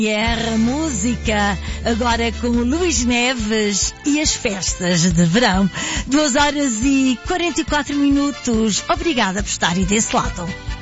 R Música, agora com o Luís Neves e as festas de verão. 2 horas e 44 minutos. Obrigada por estarem desse lado.